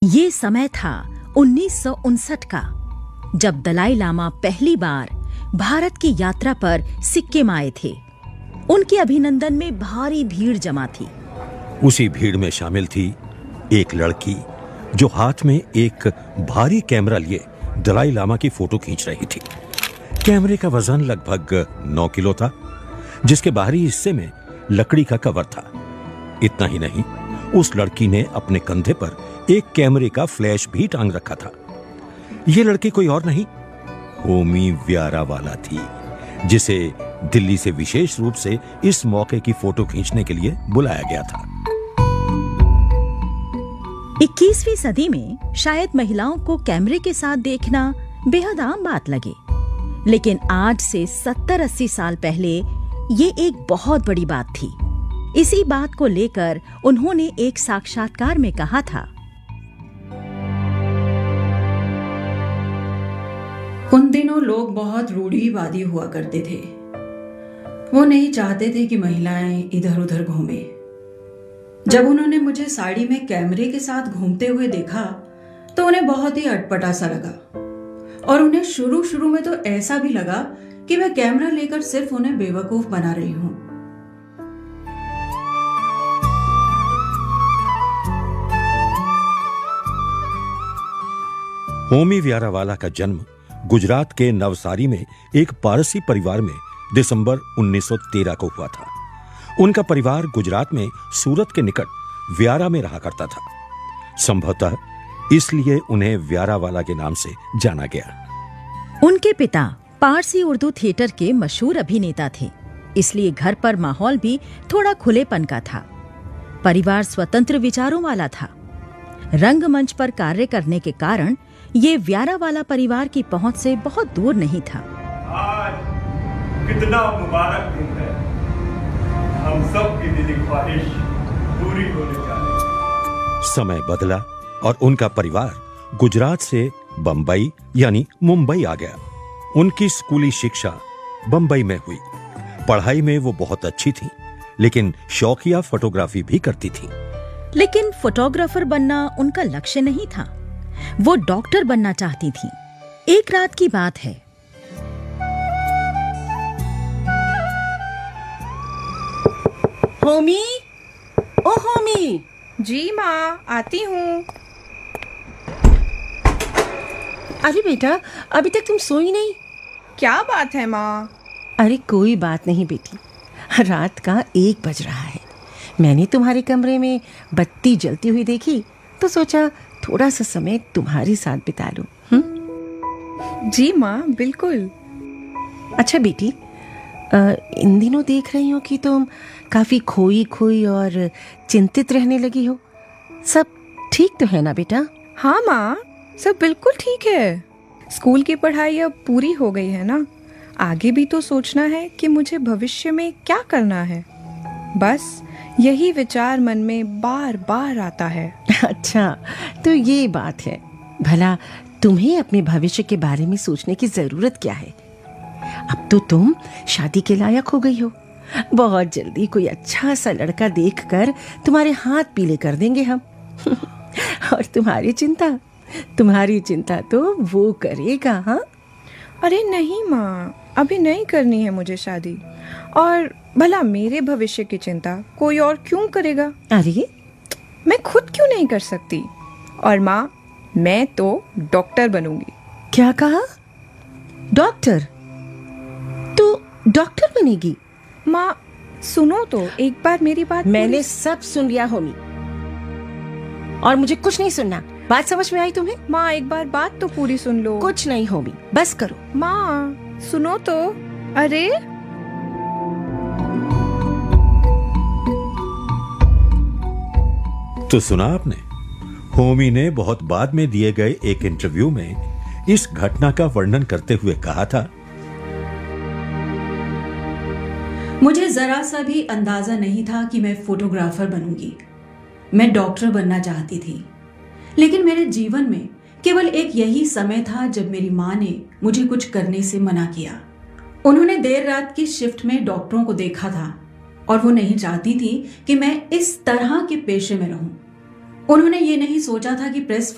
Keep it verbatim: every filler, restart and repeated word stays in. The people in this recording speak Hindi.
ये समय था उन्नीस सौ उनसठ का, जब दलाई लामा पहली बार भारत की यात्रा पर सिक्किम आए थे। उनके अभिनंदन में भारी भीड़ जमा थी। उसी भीड़ में शामिल थी एक लड़की जो हाथ में एक भारी कैमरा लिए दलाई लामा की फोटो खींच रही थी। कैमरे का वजन लगभग नौ किलो था, जिसके बाहरी हिस्से में लकड़ी का कवर था। इतना ही नहीं, उस लड़की ने अपने कंधे पर एक कैमरे का फ्लैश भी टांग रखा था। यह लड़की कोई और नहीं, होमी व्यारावाला थी, जिसे दिल्ली से विशेष रूप से इस मौके की फोटो खींचने के लिए बुलाया गया था। इक्कीसवीं सदी में शायद महिलाओं को कैमरे के साथ देखना बेहद आम बात लगे, लेकिन आज से सत्तर अस्सी साल पहले ये एक बहुत बड़ी बात थी। इसी बात को लेकर उन्होंने एक साक्षात्कार में कहा था, उन दिनों लोग बहुत रूढ़िवादी हुआ करते थे। वो नहीं चाहते थे कि महिलाएं इधर उधर घूमें। जब उन्होंने मुझे साड़ी में कैमरे के साथ घूमते हुए देखा तो उन्हें बहुत ही अटपटा सा लगा, और उन्हें शुरू शुरू में तो ऐसा भी लगा कि मैं कैमरा लेकर सिर्फ उन्हें बेवकूफ बना रही हूं। होमी व्यारावाला का जन्म गुजरात के नवसारी में एक पारसी परिवार में दिसंबर उन्नीस सौ तेरह को हुआ था। उनका परिवार गुजरात में सूरत के निकट व्यारा में रहा करता था। संभवतः इसलिए उन्हें व्यारावाला के नाम से जाना गया। उनके पिता पारसी उर्दू थिएटर के मशहूर अभिनेता थे, इसलिए घर पर माहौल भी थोड़ा खुलेपन का था। परिवार स्वतंत्र विचारों वाला था। रंगमंच पर कार्य करने के कारण ये व्यारावाला परिवार की पहुंच से बहुत दूर नहीं था। आज कितना मुबारक दिन है, हम सब की दिली ख्वाहिश पूरी होने जा रही है। समय बदला और उनका परिवार गुजरात से बंबई यानी मुंबई आ गया। उनकी स्कूली शिक्षा बंबई में हुई। पढ़ाई में वो बहुत अच्छी थी, लेकिन शौकिया फोटोग्राफी भी करती थी। लेकिन फोटोग्राफर बनना उनका लक्ष्य नहीं था। वो डॉक्टर बनना चाहती थी। एक रात की बात है। होमी, ओ होमी। जी माँ, आती हूँ। अरे बेटा, अभी तक तुम सोई नहीं? क्या बात है माँ? अरे कोई बात नहीं बेटी, रात का एक बज रहा है। मैंने तुम्हारे कमरे में बत्ती जलती हुई देखी तो सोचा थोड़ा सा समय तुम्हारे साथ बिता लूं। हम्म? जी माँ, बिल्कुल। अच्छा बेटी, आ, इन दिनों देख रही हूँ कि तुम काफी खोई खोई और चिंतित रहने लगी हो। सब ठीक तो है ना बेटा? हाँ माँ, सब बिल्कुल ठीक है। स्कूल की पढ़ाई अब पूरी हो गई है ना, आगे भी तो सोचना है कि मुझे भविष्य में क्या करना है। बस यही विचार मन में बार बार आता है। अच्छा, तो ये बात है। भला तुम्हें अपने भविष्य के बारे में सोचने की जरूरत क्या है? अब तो तुम शादी के लायक हो गई हो। बहुत जल्दी कोई अच्छा सा लड़का देखकर तुम्हारे हाथ पीले कर देंगे हम। और तुम्हारी चिंता तुम्हारी चिंता तो वो करेगा। हाँ, अरे नहीं माँ, अभी नहीं करनी है मुझे शादी। और भला मेरे भविष्य की चिंता कोई और क्यों करेगा? अरे मैं खुद क्यों नहीं कर सकती? और माँ, मैं तो डॉक्टर बनूंगी। क्या कहा? डॉक्टर? तू डॉक्टर बनेगी? माँ सुनो तो, एक बार मेरी बात। मैंने सब सुन लिया होमी, और मुझे कुछ नहीं सुनना। बात समझ में आई तुम्हें? माँ एक बार बात तो पूरी सुन लो। कुछ नहीं होमी, बस करो। माँ सुनो तो। अरे तो सुना आपने? होमी ने बहुत बाद में दिए गए एक इंटरव्यू में इस घटना का वर्णन करते हुए कहा था, मुझे जरा सा भी अंदाजा नहीं था कि मैं फोटोग्राफर बनूंगी। मैं डॉक्टर बनना चाहती थी, लेकिन मेरे जीवन में केवल एक यही समय था जब मेरी माँ ने मुझे कुछ करने से मना किया। उन्होंने देर रात की शिफ्ट में डॉक्टरों को देखा था और वो नहीं चाहती थी कि मैं इस तरह के पेशे में रहूं। उन्होंने ये नहीं सोचा था कि प्रेस